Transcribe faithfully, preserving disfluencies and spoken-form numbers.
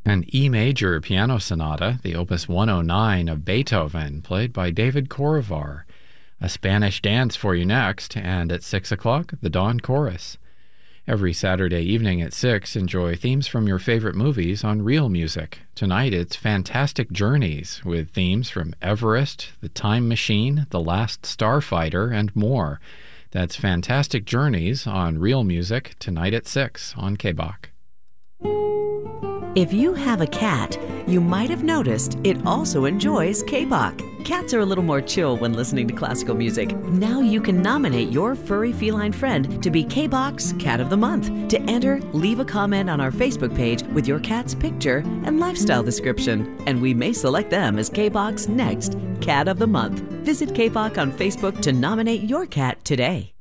An E major piano sonata, the Opus one oh nine of Beethoven, played by David Corrivar. A Spanish dance for you next, and at six o'clock, the Dawn Chorus. Every Saturday evening at six, enjoy themes from your favorite movies on Real Music. Tonight it's Fantastic Journeys, with themes from Everest, The Time Machine, The Last Starfighter, and more. That's Fantastic Journeys on Real Music, tonight at six on K B O C. If you have a cat, you might have noticed it also enjoys K B O C. Cats are a little more chill when listening to classical music. Now you can nominate your furry feline friend to be K B O C's Cat of the Month. To enter, leave a comment on our Facebook page with your cat's picture and lifestyle description, and we may select them as K B O C's next Cat of the Month. Visit K B O C on Facebook to nominate your cat today.